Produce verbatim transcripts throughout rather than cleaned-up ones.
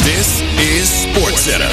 This is SportsCenter.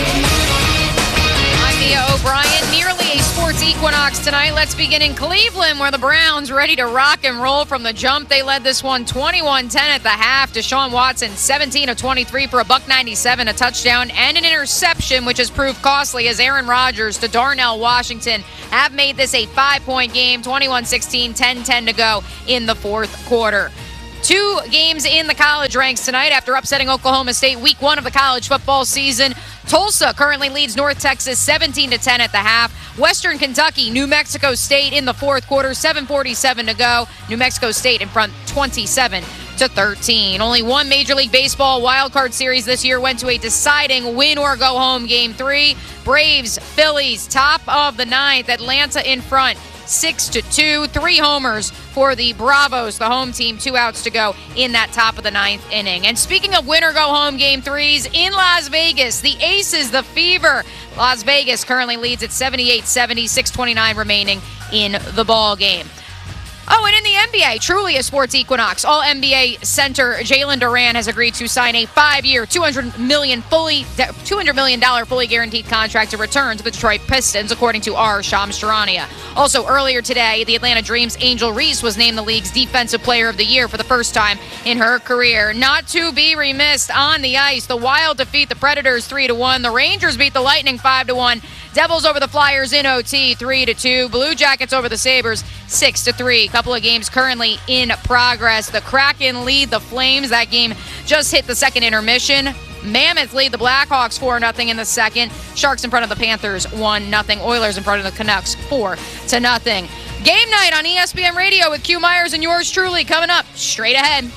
I'm Mia O'Brien. Nearly a sports equinox tonight. Let's begin in Cleveland, where the Browns ready to rock and roll from the jump. They led this one twenty-one ten at the half. Deshaun Watson, seventeen of twenty-three for a buck ninety-seven, a touchdown, and an interception, which has proved costly as Aaron Rodgers to Darnell Washington have made this a five-point game, twenty-one sixteen, ten ten to go in the fourth quarter. Two games in the college ranks tonight after upsetting Oklahoma State week one of the college football season. Tulsa currently leads North Texas seventeen to ten at the half. Western Kentucky, New Mexico State in the fourth quarter, seven forty-seven to go. New Mexico State in front twenty-seven to thirteen. Only one Major League Baseball wildcard series this year went to a deciding win or go home game three. Braves, Phillies, top of the ninth. Atlanta in front, six to two. Three homers for the Bravos, the home team. Two outs to go in that top of the ninth inning. And speaking of win or go home game threes, in Las Vegas, the Aces, the Fever. Las Vegas currently leads at seventy-eight seventy, six twenty-nine remaining in the ball game. Oh, and in the N B A, truly a sports equinox. All N B A center Jalen Duren has agreed to sign a five-year, two hundred million dollars fully, two hundred million dollars fully guaranteed contract to return to the Detroit Pistons, according to our Shams Charania. Also, earlier today, the Atlanta Dream's Angel Reese was named the league's Defensive Player of the Year for the first time in her career. Not to be remiss on the ice, the Wild defeat the Predators three to one. The Rangers beat the Lightning five to one. Devils over the Flyers in O T three to two. Blue Jackets over the Sabres six to three. Couple of games currently in progress. The Kraken lead the Flames. That game just hit the second intermission. Mammoth lead the Blackhawks four nothing in the second. Sharks in front of the Panthers one nothing. Oilers in front of the Canucks four to nothing. Game night on E S P N Radio with Q Myers and yours truly coming up straight ahead.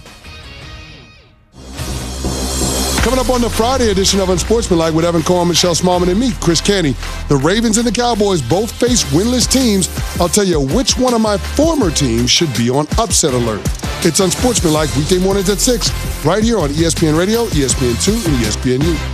Coming up on the Friday edition of Unsportsmanlike with Evan Cohen, Michelle Smallman, and me, Chris Canty. The Ravens and the Cowboys both face winless teams. I'll tell you which one of my former teams should be on upset alert. It's Unsportsmanlike weekday mornings at six, right here on E S P N Radio, E S P N two, and E S P N U.